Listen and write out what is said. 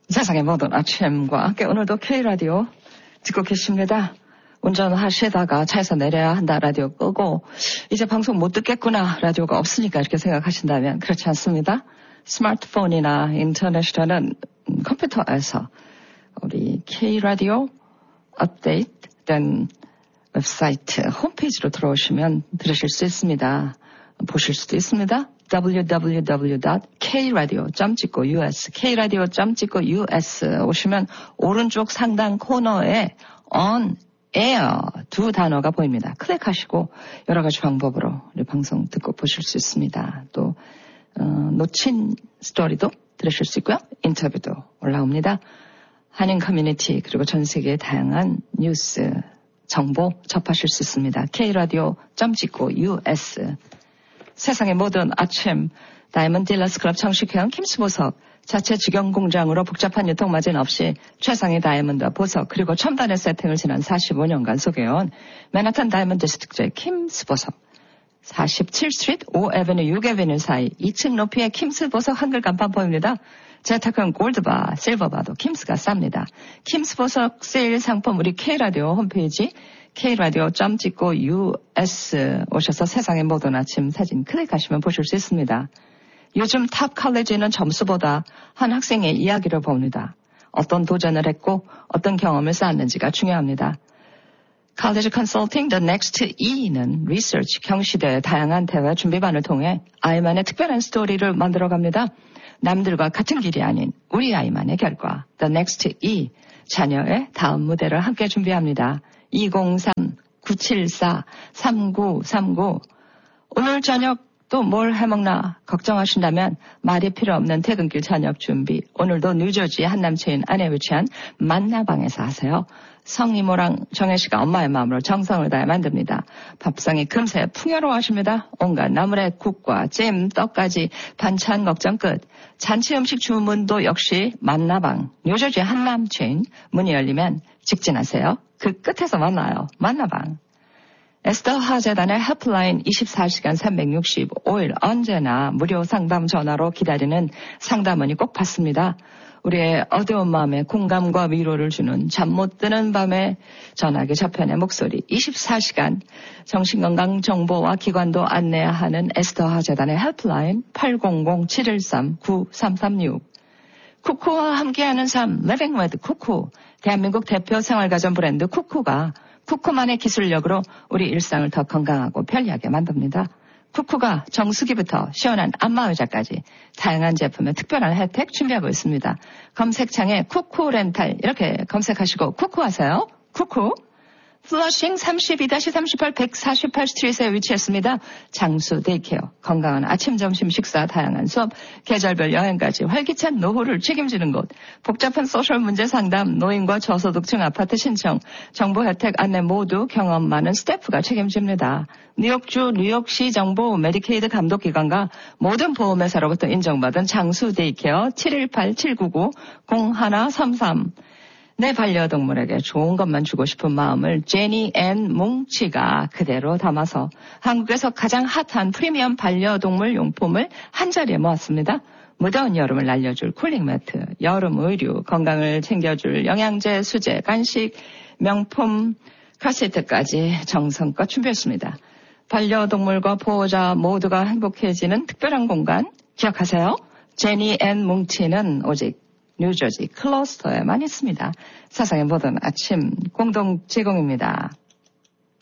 세상의 모든 아침과 함께 오늘도 K라디오 듣고 계십니다. 운전하시다가 차에서 내려야 한다 라디오 끄고 이제 방송 못 듣겠구나 라디오가 없으니까 이렇게 생각하신다면 그렇지 않습니다. 스마트폰이나 인터넷이라는 컴퓨터에서 우리 K라디오 업데이트된 웹사이트 홈페이지로 들어오시면 들으실 수 있습니다. 보실 수도 있습니다. www.kradio.us kradio.us 오시면 오른쪽 상단 코너에 on air 두 단어가 보입니다. 클릭하시고 여러 가지 방법으로 우리 방송 듣고 보실 수 있습니다. 또 놓친 스토리도 들으실 수 있고요. 인터뷰도 올라옵니다. 한인 커뮤니티 그리고 전 세계의 다양한 뉴스 정보 접하실 수 있습니다. kradio.us 세상의 모든 아침 다이먼드 딜러스 클럽 정식 회원 김수 보석 자체 직영 공장으로 복잡한 유통 마진 없이 최상의 다이아몬드와 보석 그리고 첨단의 세팅을 지난 45년간 소개해온 맨하탄 다이아몬드 디스트릭트의 김수 보석 47스트리트 5에베뉴 6에베뉴 사이 2층 높이의 김수 보석 한글 간판 보입니다. 재탁한 골드바, 실버바도 김스가 쌉니다. 김스 보석 세일 상품 우리 K라디오 홈페이지 kradio.us 오셔서 세상의 모든 아침 사진 클릭하시면 보실 수 있습니다. 요즘 탑 컬리지는 점수보다 한 학생의 이야기를 봅니다. 어떤 도전을 했고 어떤 경험을 쌓았는지가 중요합니다. College Consulting The Next E는 리서치, 경시대 다양한 대화 준비반을 통해 아이만의 특별한 스토리를 만들어갑니다. 남들과 같은 길이 아닌 우리 아이만의 결과 The Next E 자녀의 다음 무대를 함께 준비합니다. 203-974-3939 오늘 저녁 또 뭘 해먹나 걱정하신다면 말이 필요 없는 퇴근길 저녁 준비 오늘도 뉴저지 한남체인 안에 위치한 만나방에서 하세요. 성이모랑 정혜씨가 엄마의 마음으로 정성을 다해 만듭니다. 밥상이 금세 풍요로워하십니다. 온갖 나물의 국과 찜, 떡까지 반찬 걱정 끝. 잔치 음식 주문도 역시 만나방 뉴저지 한남체인 문이 열리면 직진하세요. 그 끝에서 만나요. 만나방. 에스더 하재단의 헬프라인 24시간 365일 언제나 무료 상담 전화로 기다리는 상담원이 꼭 받습니다. 우리의 어두운 마음에 공감과 위로를 주는 잠 못 드는 밤에 전화기 저편의 목소리 24시간 정신건강 정보와 기관도 안내하는 에스더 하재단의 헬프라인 800-713-9336 쿠쿠와 함께하는 삶 Living with 쿠쿠 대한민국 대표 생활가전 브랜드 쿠쿠가 쿠쿠만의 기술력으로 우리 일상을 더 건강하고 편리하게 만듭니다. 쿠쿠가 정수기부터 시원한 안마의자까지 다양한 제품의 특별한 혜택 준비하고 있습니다. 검색창에 쿠쿠 렌탈 이렇게 검색하시고 쿠쿠 하세요. 쿠쿠. 플러싱 32-38 148 스트리트에 위치했습니다. 장수 데이케어, 건강한 아침, 점심, 식사, 다양한 수업, 계절별 여행까지 활기찬 노후를 책임지는 곳, 복잡한 소셜 문제 상담, 노인과 저소득층 아파트 신청, 정보 혜택 안내 모두 경험 많은 스태프가 책임집니다. 뉴욕주 뉴욕시 정부 메디케이드 감독기관과 모든 보험회사로부터 인정받은 장수 데이케어 718-799-0133 내 반려동물에게 좋은 것만 주고 싶은 마음을 제니 앤 뭉치가 그대로 담아서 한국에서 가장 핫한 프리미엄 반려동물 용품을 한자리에 모았습니다. 무더운 여름을 날려줄 쿨링 매트, 여름 의류, 건강을 챙겨줄 영양제, 수제, 간식, 명품, 카세트까지 정성껏 준비했습니다. 반려동물과 보호자 모두가 행복해지는 특별한 공간 기억하세요. 제니 앤 뭉치는 오직 뉴저지 클러스터에만 있습니다. 세상의 모든 아침 공동 제공입니다.